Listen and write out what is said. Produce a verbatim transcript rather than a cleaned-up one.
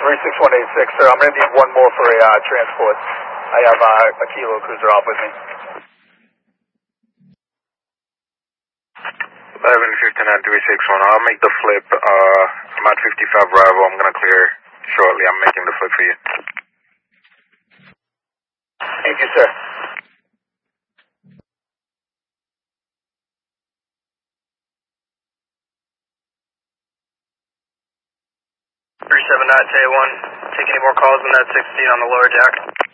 three six one eight six, sir. I'm going to need one more for a uh, transport. I have uh, a Kilo Cruiser off with me. eleven fifty-nine three six one. I'll make the flip. Uh, I'm at fifty-five Bravo. I'm going to clear shortly. I'm making the flip for you. Thank you, sir. three seven nine T one. Take any more calls on that sixteen on the lower deck.